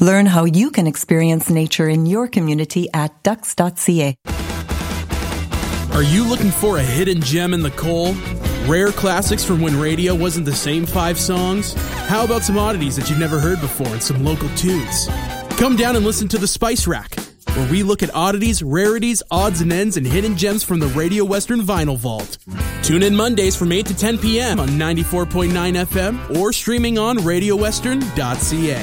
Learn how you can experience nature in your community at ducks.ca. Are you looking for a hidden gem in the coal? Rare classics from when radio wasn't the same 5 songs? How about some oddities that you've never heard before and some local tunes? Come down and listen to The Spice Rack, where we look at oddities, rarities, odds and ends, and hidden gems from the Radio Western Vinyl Vault. Tune in Mondays from 8 to 10 p.m. on 94.9 FM or streaming on radiowestern.ca.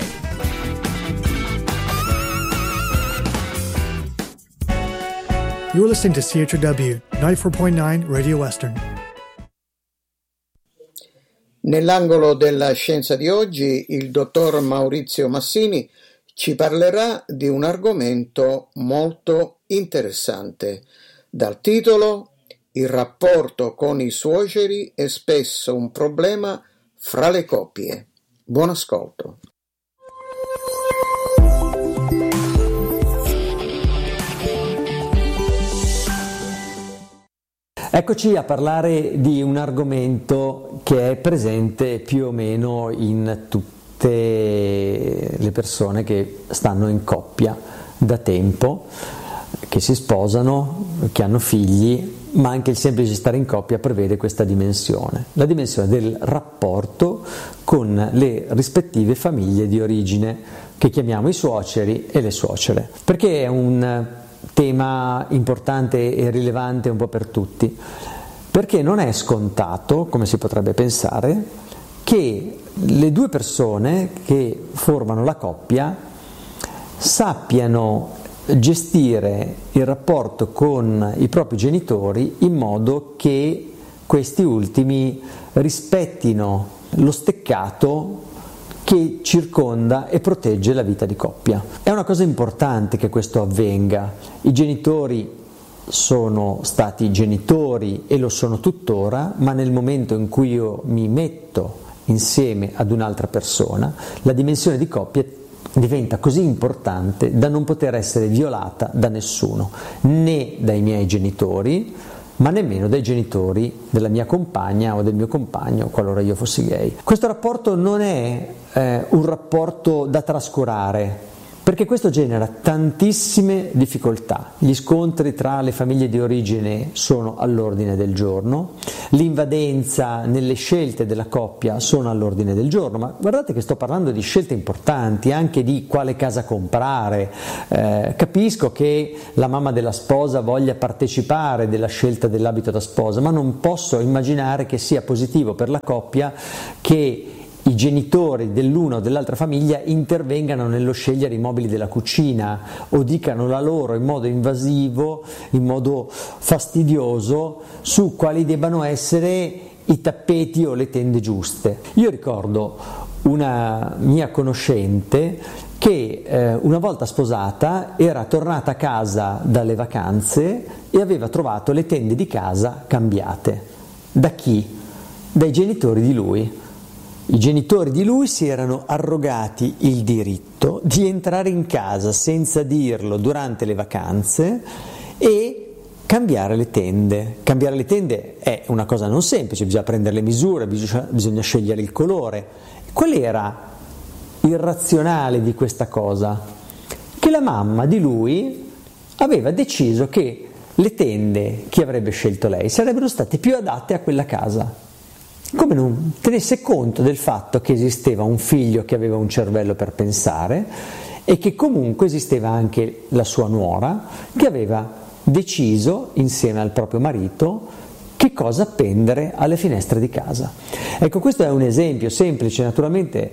You're listening to CHRW 94.9 Radio Western. Nell'angolo della scienza di oggi, il dottor Maurizio Massini ci parlerà di un argomento molto interessante. Dal titolo: Il rapporto con i suoceri è spesso un problema fra le coppie. Buon ascolto. Eccoci a parlare di un argomento che è presente più o meno in tutte le persone che stanno in coppia da tempo, che si sposano, che hanno figli, ma anche il semplice stare in coppia prevede questa dimensione, la dimensione del rapporto con le rispettive famiglie di origine, che chiamiamo i suoceri e le suocere, perché è un tema importante e rilevante un po' per tutti, perché non è scontato, come si potrebbe pensare, che le due persone che formano la coppia sappiano gestire il rapporto con i propri genitori in modo che questi ultimi rispettino lo steccato che circonda e protegge la vita di coppia. È una cosa importante che questo avvenga. I genitori sono stati genitori e lo sono tuttora, ma nel momento in cui io mi metto insieme ad un'altra persona, la dimensione di coppia diventa così importante da non poter essere violata da nessuno, né dai miei genitori, ma nemmeno dai genitori della mia compagna o del mio compagno, qualora io fossi gay. Questo rapporto non è un rapporto da trascurare, perché questo genera tantissime difficoltà. Gli scontri tra le famiglie di origine sono all'ordine del giorno, l'invadenza nelle scelte della coppia sono all'ordine del giorno, ma guardate che sto parlando di scelte importanti, anche di quale casa comprare. Capisco che la mamma della sposa voglia partecipare della scelta dell'abito da sposa, ma non posso immaginare che sia positivo per la coppia che i genitori dell'una o dell'altra famiglia intervengano nello scegliere i mobili della cucina o dicano la loro in modo invasivo, in modo fastidioso, su quali debbano essere i tappeti o le tende giuste. Io ricordo una mia conoscente che una volta sposata era tornata a casa dalle vacanze e aveva trovato le tende di casa cambiate. Da chi? Dai genitori di lui. I genitori di lui si erano arrogati il diritto di entrare in casa senza dirlo durante le vacanze e cambiare le tende. Cambiare le tende è una cosa non semplice, bisogna prendere le misure, bisogna scegliere il colore. Qual era il razionale di questa cosa? Che la mamma di lui aveva deciso che le tende che avrebbe scelto lei sarebbero state più adatte a quella casa. Come non tenesse conto del fatto che esisteva un figlio che aveva un cervello per pensare e che comunque esisteva anche la sua nuora che aveva deciso insieme al proprio marito che cosa appendere alle finestre di casa. Ecco, questo è un esempio semplice naturalmente,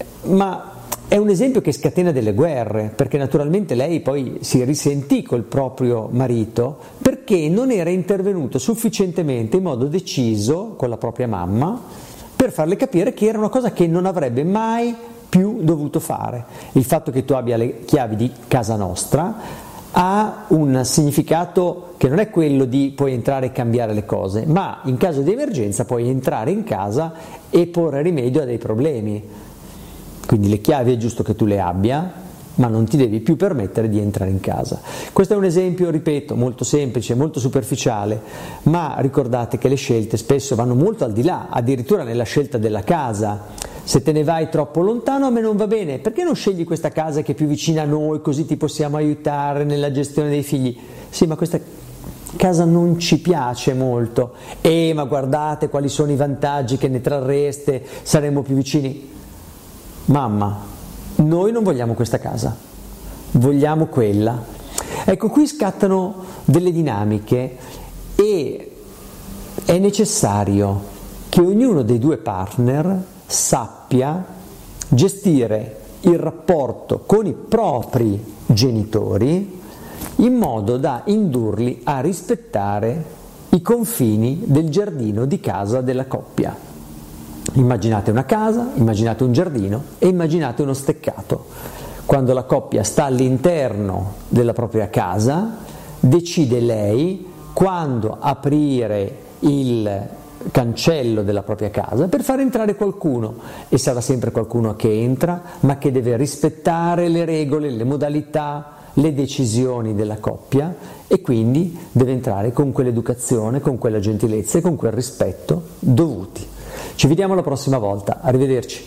ma è un esempio che scatena delle guerre, perché naturalmente lei poi si risentì col proprio marito perché non era intervenuto sufficientemente in modo deciso con la propria mamma per farle capire che era una cosa che non avrebbe mai più dovuto fare. Il fatto che tu abbia le chiavi di casa nostra ha un significato che non è quello di puoi entrare e cambiare le cose, ma in caso di emergenza puoi entrare in casa e porre rimedio a dei problemi. Quindi le chiavi è giusto che tu le abbia, ma non ti devi più permettere di entrare in casa. Questo è un esempio, ripeto, molto semplice, molto superficiale, ma ricordate che le scelte spesso vanno molto al di là, addirittura nella scelta della casa. se te ne vai troppo lontano a me non va bene, perché non scegli questa casa che è più vicina a noi, così ti possiamo aiutare nella gestione dei figli? Sì, ma questa casa non ci piace molto. Ma guardate quali sono i vantaggi che ne trarreste, saremo più vicini. Mamma, noi non vogliamo questa casa, vogliamo quella. Ecco, qui scattano delle dinamiche e è necessario che ognuno dei due partner sappia gestire il rapporto con i propri genitori in modo da indurli a rispettare i confini del giardino di casa della coppia. Immaginate una casa, immaginate un giardino e immaginate uno steccato. Quando la coppia sta all'interno della propria casa, decide lei quando aprire il cancello della propria casa per far entrare qualcuno, e sarà sempre qualcuno che entra, ma che deve rispettare le regole, le modalità, le decisioni della coppia, e quindi deve entrare con quell'educazione, con quella gentilezza e con quel rispetto dovuti. Ci vediamo la prossima volta, arrivederci.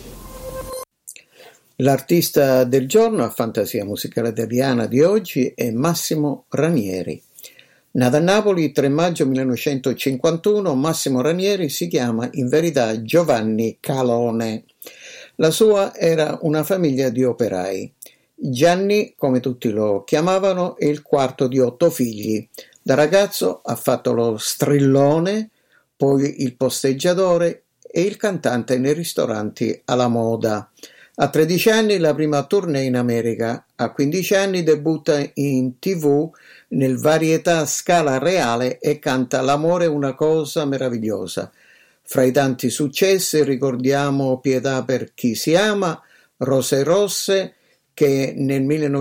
L'artista del giorno a Fantasia Musicale Italiana di oggi è Massimo Ranieri. Nato a Napoli 3 maggio 1951, Massimo Ranieri si chiama in verità Giovanni Calone. La sua era una famiglia di operai. Gianni, come tutti lo chiamavano, è il quarto di 8 figli. Da ragazzo ha fatto lo strillone, poi il posteggiatore e il cantante nei ristoranti alla moda. A 13 anni la prima tournée in America, a 15 anni debutta in TV nel varietà Scala Reale e canta L'amore è una cosa meravigliosa. Fra i tanti successi ricordiamo Pietà per chi si ama, Rose rosse, che nel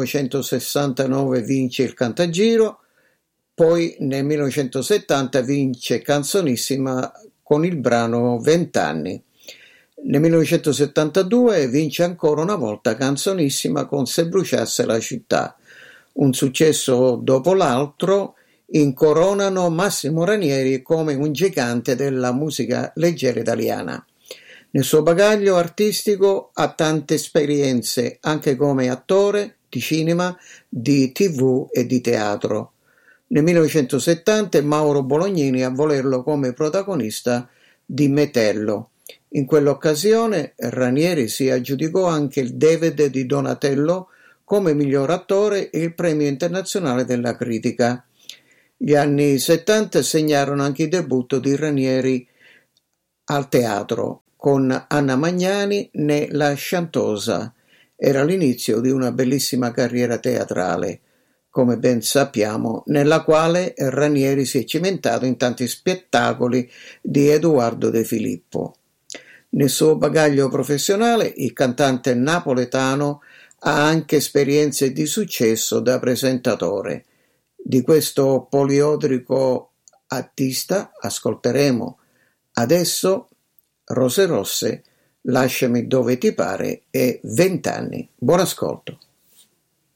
1969 vince il Cantagiro, poi nel 1970 vince Canzonissima con il brano 20 anni. Nel 1972 vince ancora una volta Canzonissima con Se bruciasse la città. Un successo dopo l'altro incoronano Massimo Ranieri come un gigante della musica leggera italiana. Nel suo bagaglio artistico ha tante esperienze anche come attore di cinema, di TV e di teatro. Nel 1970 è Mauro Bolognini a volerlo come protagonista di Metello. In quell'occasione Ranieri si aggiudicò anche il David di Donatello come miglior attore e il premio internazionale della critica. Gli anni 70 segnarono anche il debutto di Ranieri al teatro con Anna Magnani ne La Chantosa. Era l'inizio di una bellissima carriera teatrale, come ben sappiamo, nella quale Ranieri si è cimentato in tanti spettacoli di Edoardo De Filippo. Nel suo bagaglio professionale il cantante napoletano ha anche esperienze di successo da presentatore. Di questo poliedrico artista ascolteremo adesso Rose rosse, Lasciami dove ti pare e 20 anni. Buon ascolto.